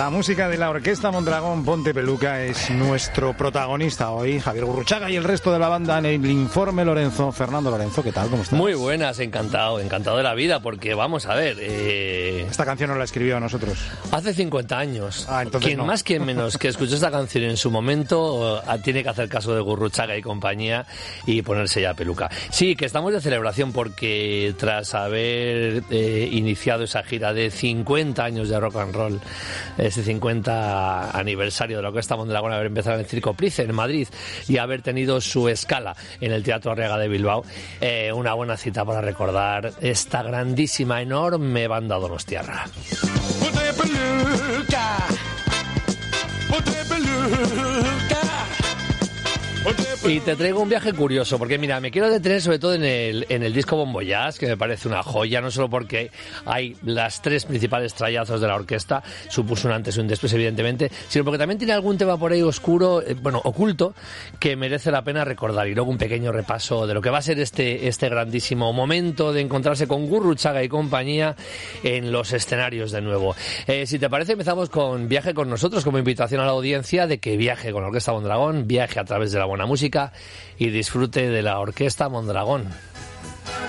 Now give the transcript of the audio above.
La música de la Orquesta Mondragón Ponte Peluca es nuestro protagonista hoy, Javier Gurruchaga, y el resto de la banda en el Informe Lorenzo. Fernando Lorenzo, ¿qué tal? ¿Cómo estás? Muy buenas, encantado de la vida, porque vamos a ver... Esta canción nos la escribió a nosotros. Hace 50 años. Entonces quien no. más, quien menos, que escuchó esta canción en su momento, tiene que hacer caso de Gurruchaga y compañía y ponerse ya peluca. Sí, que estamos de celebración porque tras haber iniciado esa gira de 50 años de rock and roll, ese 50 aniversario de la Orquesta Mondragón, haber empezado en el Circo Price en Madrid y haber tenido su escala en el Teatro Arriaga de Bilbao, una buena cita para recordar esta grandísima, enorme banda donostiarra. Ponte peluca, ponte peluca. Y te traigo un viaje curioso, porque mira, me quiero detener sobre todo en el disco Bon Voyage, que me parece una joya, no solo porque hay las tres principales trayazos de la orquesta, supuso un antes y un después evidentemente, sino porque también tiene algún tema por ahí oscuro, oculto, que merece la pena recordar. Y luego un pequeño repaso de lo que va a ser este grandísimo momento de encontrarse con Gurruchaga y compañía en los escenarios de nuevo. Si te parece, empezamos con Viaje con nosotros, como invitación a la audiencia de que viaje con la Orquesta Mondragón, viaje a través de la buena música y disfrute de la Orquesta Mondragón.